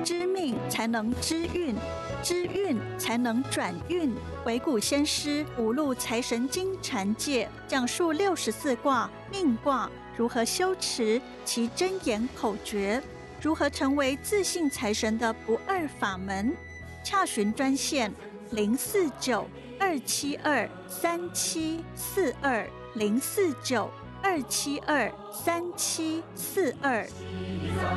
知命才能知运，知运才能转运。鬼谷先师五路财神经禅界讲述64卦命卦如何修持其真言口诀，如何成为自信财神的不二法门。洽询专线049-272-3742，049-272-3742。